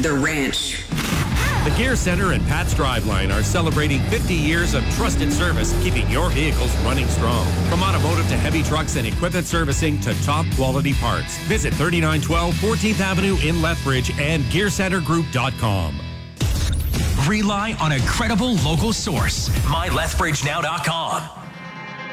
The Ranch. The Gear Center and Pat's Driveline are celebrating 50 years of trusted service, keeping your vehicles running strong. From automotive to heavy trucks and equipment servicing to top quality parts. Visit 3912 14th Avenue in Lethbridge and GearCenterGroup.com. Rely on a credible local source. MyLethbridgeNow.com.